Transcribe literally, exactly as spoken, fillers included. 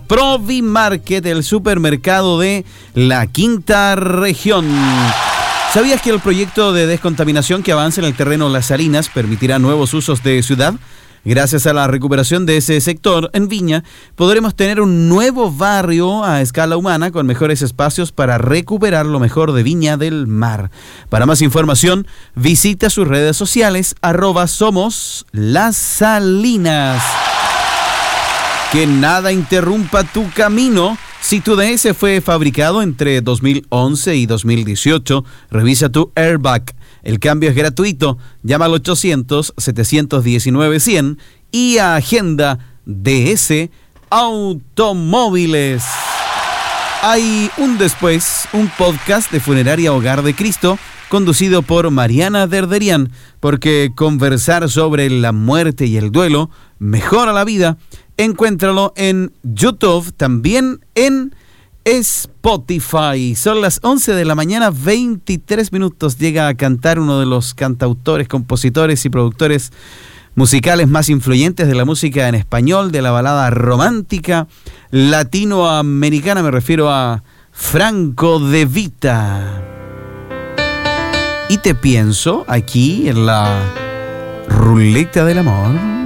Provimarket, el supermercado de la Quinta Región. ¿Sabías que el proyecto de descontaminación que avanza en el terreno Las Salinas permitirá nuevos usos de ciudad? Gracias a la recuperación de ese sector, en Viña, podremos tener un nuevo barrio a escala humana con mejores espacios para recuperar lo mejor de Viña del Mar. Para más información, visita sus redes sociales, arroba somos Las Salinas. Que nada interrumpa tu camino. Si tu D S fue fabricado entre dos mil once y dos mil dieciocho, revisa tu airbag. El cambio es gratuito. Llama al ochocientos, setecientos diecinueve, cien y agenda D S Automóviles. Hay un después, un podcast de Funeraria Hogar de Cristo, conducido por Mariana Derderian, porque conversar sobre la muerte y el duelo mejora la vida. Encuéntralo en YouTube, también en Spotify. Son las once de la mañana, veintitrés minutos. Llega a cantar uno de los cantautores, compositores y productores musicales más influyentes de la música en español, de la balada romántica latinoamericana. Me refiero a Franco De Vita. Y te pienso aquí en la ruleta del amor.